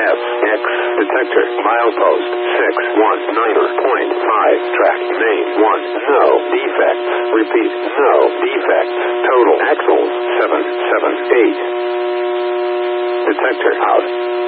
FX. Detector. Milepost 619.5. Track. Main 1. No defects. Repeat. No defects. Total axles 778. Detector out.